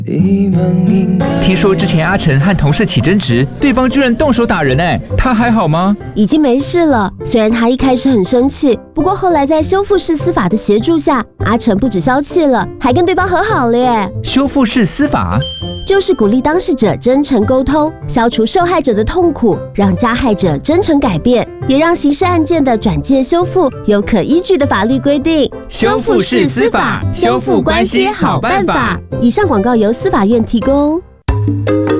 听说之前阿成和同事起争执，对方居然动手打人他还好吗？ 已经没事了。虽然他一开始很生气，不过后来在修复式司法的协助下，阿成不止消气了，还跟对方和好了耶。 修复式司法就是鼓励当事者真诚沟通，消除受害者的痛苦，让加害者真诚改变，也让刑事案件的转介修复有可依据的法律规定。 修复式司法，修复关系好办法。 以上广告由司法院提供。